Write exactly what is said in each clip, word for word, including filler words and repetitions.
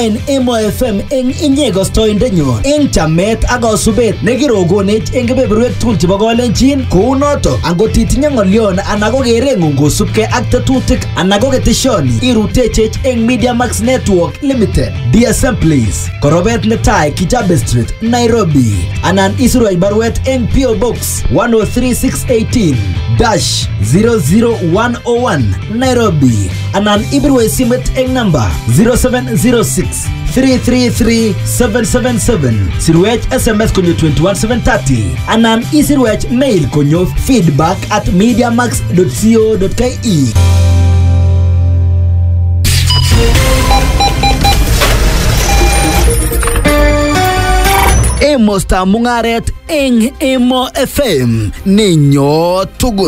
Ibain Emo F M eng inye kostoindenyo eng chamet ak kasubet nekirogonech eng kebeberwek tugul chebo Kalenjin. Kou noto angot itinye ng'olyon anan ko kereng'ung kosubkei ak tetutik anan ko keteshoni irutechech eng Media Max Network Limited, D S M Place, Korobet netai, Kijabe Street, Nairobi. Anan isirwech barwet eng P O Box one oh three six eighteen dash zero zero one oh one Nairobi. Anan ibirwech simet eng number zero seven zero six three three three seven seven seven. Sirwech S M S konyo twenty-one seven thirty. Anan isirwech mail konyo feedback at mediamax dot co dot ke. Emo sta mungaret eng Emo F M ninyo tugul.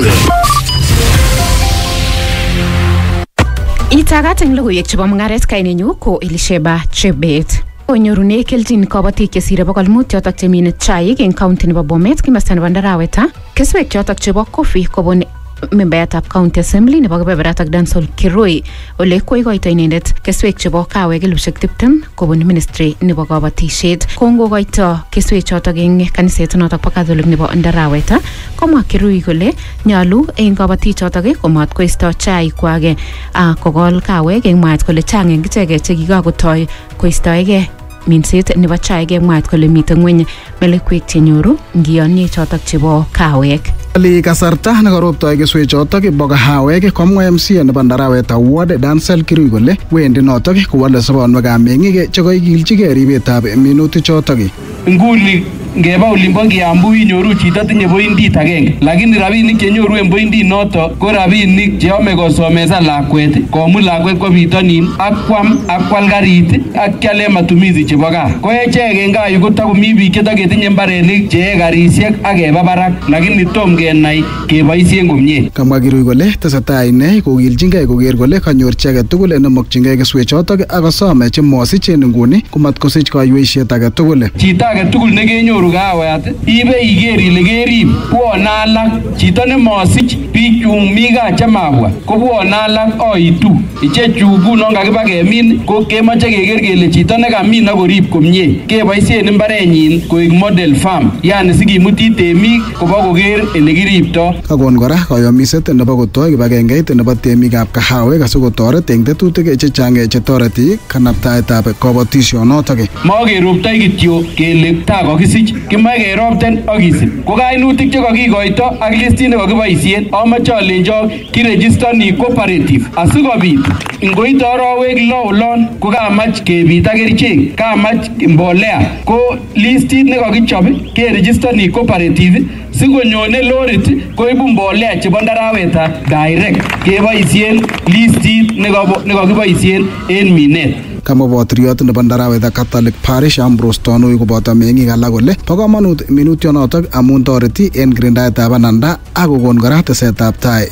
Itagat eng logoiwek chebo mungaret kainenyu ko Elisheba Chebet. Onyorune keljin kabatik chesire bokol mut chotok chemine chaik eng county nebo Bomet kimasta nebo Ndaraweta. Keswek chotok chebo coffee kobun membayatab county assembly nebo kebeberatak Dansol Kirui ole koikoito inendet keswek chebo kawek elipushek tiptem kobun ministry nebo kabatishet. Kongokoito keswek chotok eng kaniset notok bo Catholic nebo Ndaraweta, komwa Kirui kole nyalu eng kabatik chotok komat koisto chaik kwake kokol kawek eng mwaet kole chang eng icheket chekikakotoi koistoegei minset nebo chaik eng mwaet kole mitei ngweny melekwek chenyoru ngiyonye chotok chebo kawek. Ali kasarta nekaroptoi keswek chotok bo kahawek komwa M C A nebo Ndaraweta Ward Dansel Kirui kole wendi notok kowale sobonwekab meng'ik chekoikilchigei ribetab minutik chotok. Nguni ngeba olimbo Kiambu inyoru chito tinye pointit agenge, lakini rabinik chenyoru en pointit noto ko rabinik cheyome kosomesa lakwet, komut lakwet kwa bitonin ak kwam ak kwal karit ak kyale matumizi chebo gaa. Ko echek en gaa yu kotakomi biik chetaketinye mbarenik chee karisiek ak keba barak, lakini tom kenai keboisien komie. Kamwa Kirui kole tesetai ine kokilchingei koker kole kanyor chi age tugul nemokyingei keswek chotok ak kosome chemosichen nguni komatkosich kaiweisiet age tugul. Chito age tugul nekenyoru kawet ibe iker ile kerib bwone alak, chito nemosich biik chung mi gaa chemabwa ko bwone alak oitu. Ichechu ngunon kakiba kemin ko kemoche keker kele chito nekamin akorib komie keboisien mbarenyin koik model farm, yani sikimuti temik koba koker ele kiribto. Kakon kora kayomiset nebo kotoi kibagengeit nebo temikab kahawek asikotoret eng tetutik chechang chetoreti kanabtaetab kabatisyonotok. Makeroptoi kityo kele ta kokisich, kimoe keropten ak kisib. Ko kainutik chekokikoito ak listit nekokiboisien amoche alenjo kirejistani cooperative asikobit ngoite arowek lo olon ko kamach kebit ak kerichek, kamach mbolea, ko listit nekokichob kerejistani cooperative sikonyone lorit koibu mbolea chebo Ndaraweta direct keboisien listit nekokiboisien en minet. Kamwa botriot nebo Ndaraweta Catholic Parish Ambrose Tonui koboto meng'ik alak kole bo komonut minutyonotok amun toreti en kirindaetab bananda ak kokon kora tesetab tai